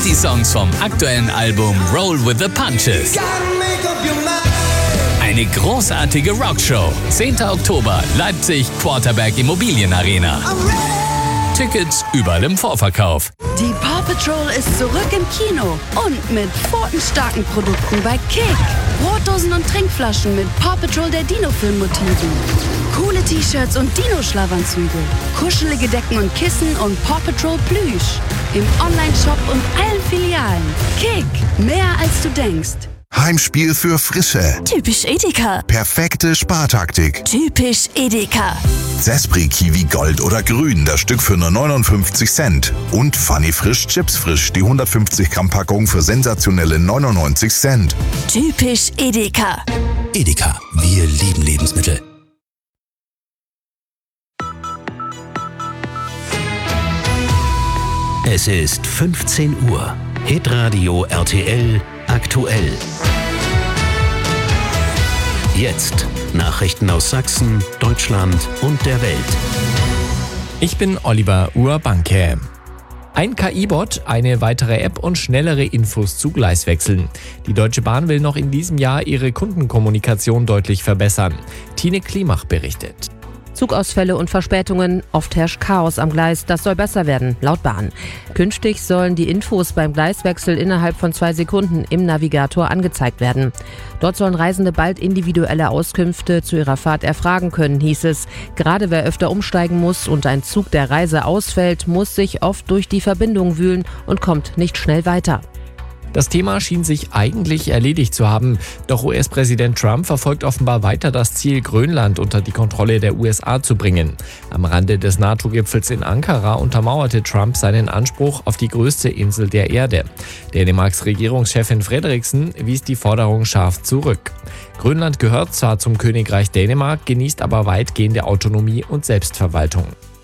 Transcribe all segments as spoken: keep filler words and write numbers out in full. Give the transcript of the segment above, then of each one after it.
die Songs vom aktuellen Album Roll with the Punches. Eine großartige Rockshow. zehnter Oktober, Leipzig, Quarterback Immobilienarena. Tickets überall im Vorverkauf. Die Paw Patrol ist zurück im Kino und mit pfotenstarken Produkten bei Kick. Brotdosen und Trinkflaschen mit Paw Patrol der Dino-Film-Motiven. Coole T-Shirts und Dino-Schlafanzüge. Kuschelige Decken und Kissen und Paw Patrol Plüsch. Im Online-Shop und allen Filialen. Kick, mehr als du denkst. Heimspiel für Frische. Typisch Edeka. Perfekte Spartaktik. Typisch Edeka. Zespri Kiwi Gold oder Grün, das Stück für nur neunundfünfzig Cent. Und Funny Frisch Chips Frisch, die hundertfünfzig Gramm Packung für sensationelle neunundneunzig Cent. Typisch Edeka. Edeka, wir lieben Lebensmittel. Es ist fünfzehn Uhr. Hitradio R T L aktuell. Jetzt Nachrichten aus Sachsen, Deutschland und der Welt. Ich bin Oliver Urbanke. Ein K I-Bot, eine weitere App und schnellere Infos zu Gleiswechseln. Die Deutsche Bahn will noch in diesem Jahr ihre Kundenkommunikation deutlich verbessern. Tine Klimach berichtet. Zugausfälle und Verspätungen, oft herrscht Chaos am Gleis, das soll besser werden, laut Bahn. Künftig sollen die Infos beim Gleiswechsel innerhalb von zwei Sekunden im Navigator angezeigt werden. Dort sollen Reisende bald individuelle Auskünfte zu ihrer Fahrt erfragen können, hieß es. Gerade wer öfter umsteigen muss und ein Zug der Reise ausfällt, muss sich oft durch die Verbindung wühlen und kommt nicht schnell weiter. Das Thema schien sich eigentlich erledigt zu haben, doch U S-Präsident Trump verfolgt offenbar weiter das Ziel, Grönland unter die Kontrolle der U S A zu bringen. Am Rande des NATO-Gipfels in Ankara untermauerte Trump seinen Anspruch auf die größte Insel der Erde. Dänemarks Regierungschefin Frederiksen wies die Forderung scharf zurück. Grönland gehört zwar zum Königreich Dänemark, genießt aber weitgehende Autonomie und Selbstverwaltung.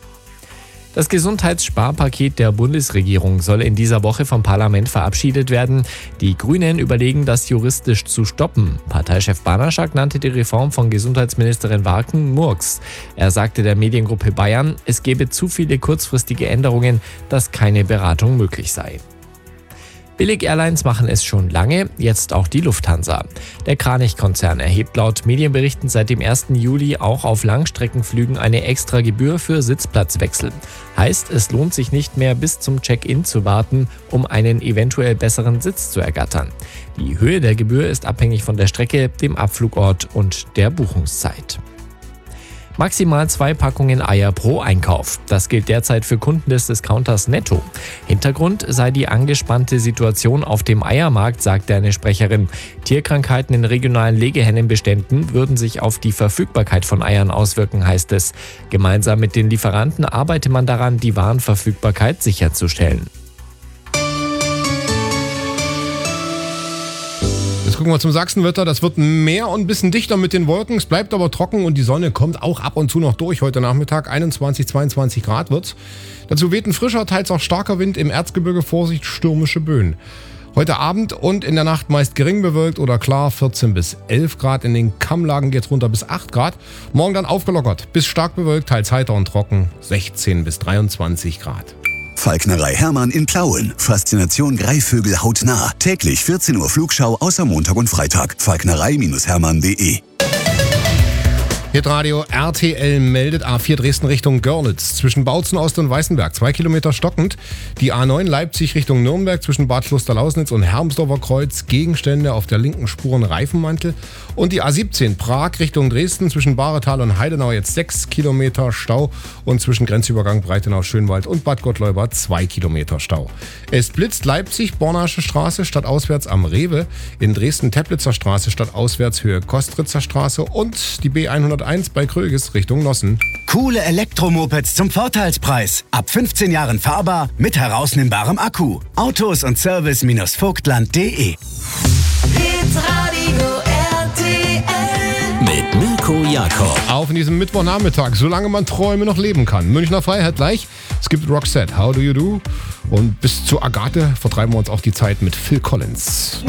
Das Gesundheitssparpaket der Bundesregierung soll in dieser Woche vom Parlament verabschiedet werden. Die Grünen überlegen, das juristisch zu stoppen. Parteichef Banaschak nannte die Reform von Gesundheitsministerin Warken Murks. Er sagte der Mediengruppe Bayern, es gebe zu viele kurzfristige Änderungen, dass keine Beratung möglich sei. Billig-Airlines machen es schon lange, jetzt auch die Lufthansa. Der Kranich-Konzern erhebt laut Medienberichten seit dem ersten Juli auch auf Langstreckenflügen eine extra Gebühr für Sitzplatzwechsel. Heißt, es lohnt sich nicht mehr bis zum Check-in zu warten, um einen eventuell besseren Sitz zu ergattern. Die Höhe der Gebühr ist abhängig von der Strecke, dem Abflugort und der Buchungszeit. Maximal zwei Packungen Eier pro Einkauf. Das gilt derzeit für Kunden des Discounters Netto. Hintergrund sei die angespannte Situation auf dem Eiermarkt, sagte eine Sprecherin. Tierkrankheiten in regionalen Legehennenbeständen würden sich auf die Verfügbarkeit von Eiern auswirken, heißt es. Gemeinsam mit den Lieferanten arbeite man daran, die Warenverfügbarkeit sicherzustellen. Jetzt gucken wir zum Sachsenwetter. Das wird mehr und ein bisschen dichter mit den Wolken. Es bleibt aber trocken und die Sonne kommt auch ab und zu noch durch. Heute Nachmittag einundzwanzig, zweiundzwanzig Grad wird's. Dazu weht ein frischer, teils auch starker Wind. Im Erzgebirge Vorsicht, stürmische Böen. Heute Abend und in der Nacht meist gering bewölkt oder klar, vierzehn bis elf Grad. In den Kammlagen geht's runter bis acht Grad. Morgen dann aufgelockert, bis stark bewölkt, teils heiter und trocken, sechzehn bis dreiundzwanzig Grad. Falknerei Hermann in Plauen. Faszination Greifvögel hautnah. Täglich vierzehn Uhr Flugschau außer Montag und Freitag. falknerei Hermann punkt de. Hitradio R T L meldet A vier Dresden Richtung Görlitz. Zwischen Bautzen, Ost und Weißenberg zwei Kilometer stockend. Die A neun Leipzig Richtung Nürnberg zwischen Bad Klosterlausnitz und Hermsdorfer Kreuz. Gegenstände auf der linken Spur und Reifenmantel. Und die A siebzehn Prag Richtung Dresden zwischen Bahretal und Heidenau jetzt sechs Kilometer Stau. Und zwischen Grenzübergang Breitenau-Schönwald und Bad Gottleuba zwei Kilometer Stau. Es blitzt Leipzig, Bornasche Straße stadtauswärts am Rewe. In Dresden Teplitzer Straße stadtauswärts Höhe Kostritzer Straße. Und die B hunderteins bei Kröges Richtung Nossen. Coole Elektromopeds zum Vorteilspreis. Ab fünfzehn Jahren fahrbar mit herausnehmbarem Akku. Autos und Service Vogtland punkt de. Hitradio R T L mit Mirko Jakob. Auf in diesem Mittwochnachmittag, solange man Träume noch leben kann. Münchner Freiheit gleich. Es gibt Roxette, How Do You Do? Und bis zu Agathe vertreiben wir uns auch die Zeit mit Phil Collins.